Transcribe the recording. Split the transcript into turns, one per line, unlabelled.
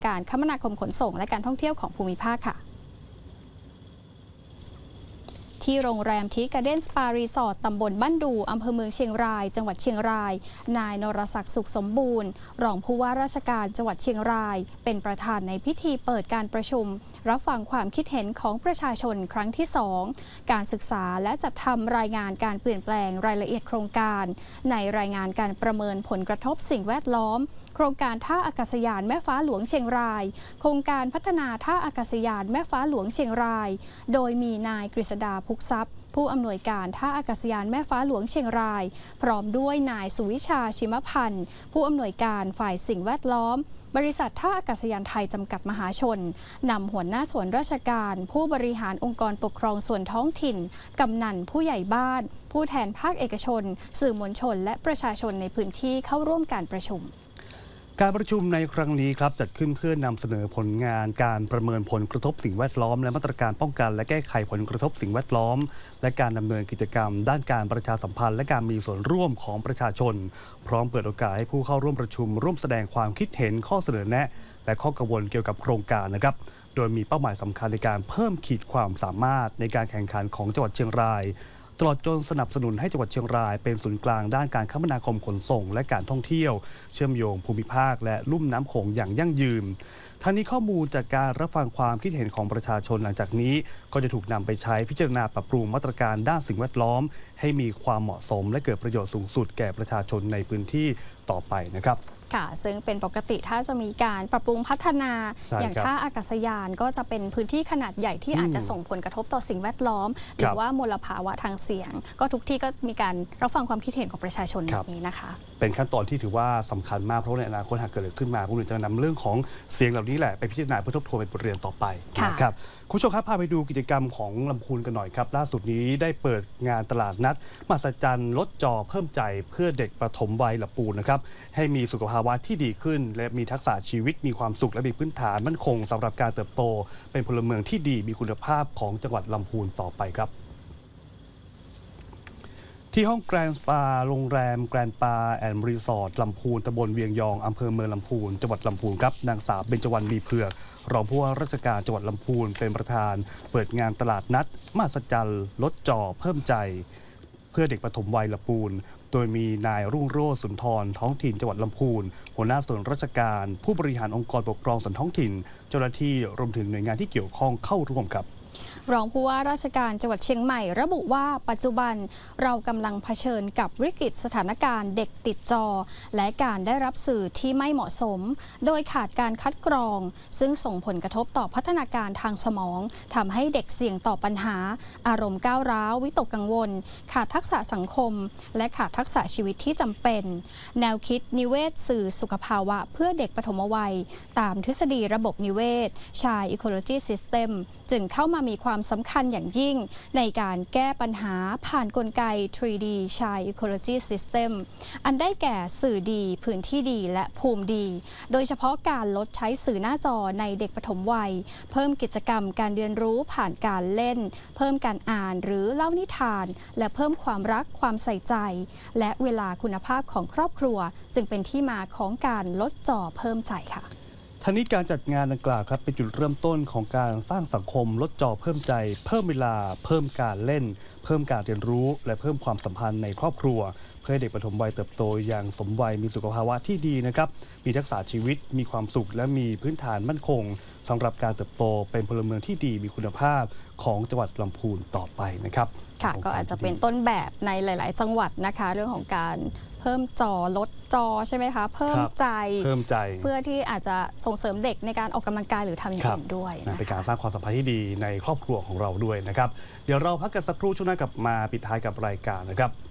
การคมนาคมขนส่งและการท่องเที่ยวของภูมิภาคค่ะที่โรงแรมทีการ์เด้นสปารีสอร์ทตำบลบ้านดูอำเภอเมืองเชียงรายจังหวัดเชียงรายนายนรศักดิ์สุขสมบูรณ์รองผู้ว่าราชการจังหวัดเชียงรายเป็นประธานในพิธีเปิดการประชุมรับฟังความคิดเห็นของประชาชนครั้งที่ 2การศึกษาและจัดทำรายงานการเปลี่ยนแปลงรายละเอียดโครงการในรายงานการประเมินผลกระทบสิ่งแวดล้อมโครงการท่าอากาศยานแม่ฟ้าหลวงเชียงรายโครงการพัฒนาท่าอากาศยานแม่ฟ้าหลวงเชียงรายโดยมีนายกฤษดาพุกทรัพย์ผู้อำนวยการท่าอากาศยานแม่ฟ้าหลวงเชียงรายพร้อมด้วยนายสุวิชาชิมพันธ์ผู้อำนวยการฝ่ายสิ่งแวดล้อมบริษัทท่าอากาศยานไทยจำกัดมหาชนนำหัวหน้าส่วนราชการผู้บริหารองค์กรปกครองส่วนท้องถิ่นกำนันผู้ใหญ่บ้านผู้แทนภาคเอกชนสื่อมวลชนและประชาชนในพื้นที่เข้าร่วมการประชุม
การประชุมในครั้งนี้ครับจัดขึ้นเพื่อนำเสนอผลงานการประเมินผลกระทบสิ่งแวดล้อมและมาตรการป้องกันและแก้ไขผลกระทบสิ่งแวดล้อมและการดำเนินกิจกรรมด้านการประชาสัมพันธ์และการมีส่วนร่วมของประชาชนพร้อมเปิดโอกาสให้ผู้เข้าร่วมประชุมร่วมแสดงความคิดเห็นข้อเสนอแนะและข้อกังวลเกี่ยวกับโครงการนะครับโดยมีเป้าหมายสำคัญในการเพิ่มขีดความสามารถในการแข่งขันของจังหวัดเชียงรายตลอดจนสนับสนุนให้จังหวัดเชียงรายเป็นศูนย์กลางด้านการคมนาคมขนส่งและการท่องเที่ยวเชื่อมโยงภูมิภาคและลุ่มน้ำโขงอย่างยั่งยืนทั้งนี้ข้อมูลจากการรับฟังความคิดเห็นของประชาชนหลังจากนี้ก็จะถูกนำไปใช้พิจารณาปรับปรุงมาตรการด้านสิ่งแวดล้อมให้มีความเหมาะสมและเกิดประโยชน์สูงสุดแก่ประชาชนในพื้นที่ต่อไปนะครับ
ค่ะซึ่งเป็นปกติถ้าจะมีการปรับปรุงพัฒนาอย่างท่าอากาศยานก็จะเป็นพื้นที่ขนาดใหญ่ที่อาจจะส่งผลกระทบต่อสิ่งแวดล้อมหรือว่ามลภาวะทางเสียงก็ทุกที่ก็มีการรับฟังความคิดเห็นของประชาชนแบบนี้นะคะ
เป็นขั้นตอนที่ถือว่าสำคัญมากเพราะในอนาคตหากเกิดขึ้นมาผู้อื่นจะนำเรื่องของเสียงเหล่านี้แหละไปพิจารณาเพื่อทบทวนเป็นบทเรียนต่อไปนะครับคุณผู้ชมครับพาไปดูกิจกรรมของลำพูนกันหน่อยครับล่าสุดนี้ได้เปิดงานตลาดนัดมหัศจรรย์ลดจอเพิ่มใจเพื่อเด็กประถมวัยลำพูนนะครับให้มีสุขภาวะที่ดีขึ้นและมีทักษะชีวิตมีความสุขและมีพื้นฐานมั่นคงสำหรับการเติบโตเป็นพลเมืองที่ดีมีคุณภาพของจังหวัดลำพูนต่อไปครับที่ห้องแกรนด์สปาโรงแรมแกรนด์ปาแอนด์รีสอร์ทลำพูนตำบลเวียงยองอำเภอเมืองลำพูนจังหวัดลำพูนครับนางสาวเบญจวรรณมีเผือกรองผู้ว่าราชการจังหวัดลำพูนเป็นประธานเปิดงานตลาดนัดมหัศจรรย์ลดจอเพิ่มใจเพื่อเด็กปฐมวัยลำพูนโดยมีนายรุ่งโรจน์สุนทรท้องถิ่นจังหวัดลำพูนหัวหน้าส่วนราชการผู้บริหารองค์กรปกครองส่วนท้องถิ่นเจ้าหน้าที่รวมถึงหน่วยงานที่เกี่ยวข้องเข้าร่วมครับ
รองผู้ว่าราชการจังหวัดเชียงใหม่ระบุว่าปัจจุบันเรากำลังเผชิญกับวิกฤตสถานการณ์เด็กติดจอและการได้รับสื่อที่ไม่เหมาะสมโดยขาดการคัดกรองซึ่งส่งผลกระทบต่อพัฒนาการทางสมองทำให้เด็กเสี่ยงต่อปัญหาอารมณ์ก้าวร้าววิตกกังวลขาดทักษะสังคมและขาดทักษะชีวิตที่จำเป็นแนวคิดนิเวศสื่อสุขภาวะเพื่อเด็กปฐมวัยตามทฤษฎีระบบนิเวศ Child Ecology System จึงเข้ามามีความสำคัญอย่างยิ่งในการแก้ปัญหาผ่านกลไก 3D Child Ecology System อันได้แก่สื่อดีพื้นที่ดีและภูมิดีโดยเฉพาะการลดใช้สื่อหน้าจอในเด็กปฐมวัยเพิ่มกิจกรรมการเรียนรู้ผ่านการเล่นเพิ่มการอ่านหรือเล่านิทานและเพิ่มความรักความใส่ใจและเวลาคุณภาพของครอบครัวจึงเป็นที่มาของการลดจอเพิ่มใจค่ะ
ทั้งนี้การจัดงานดังกล่าวครับเป็นจุดเริ่มต้นของการสร้างสังคมลดจอเพิ่มใจเพิ่มเวลาเพิ่มการเล่นเพิ่มการเรียนรู้และเพิ่มความสัมพันธ์ในครอบครัวเพื่อให้เด็กปฐมวัยเติบโตอย่างสมวัยมีสุขภาวะที่ดีนะครับมีทักษะชีวิตมีความสุขและมีพื้นฐานมั่นคงสำหรับการเติบโตเป็นพลเมืองที่ดีมีคุณภาพของจังหวัดลำพูนต่อไปนะครับ
ค่ะก็อาจจะเป็นต้นแบบในหลายๆจังหวัดนะคะเรื่องของการเพิ่มจอลดจอใช่ไหมคะเพิ่มใจเพื่อที่อาจจะส่งเสริมเด็กในการออกกำลังกายหรือทำอย่างอื่นด้วย
เป็นการสร้างความสัมพันธ์ที่ดีในครอบครัวของเราด้วยนะครับเดี๋ยวเราพักกันสักครู่ช่วงหน้ากลับมาปิดท้ายกับรายการนะครับ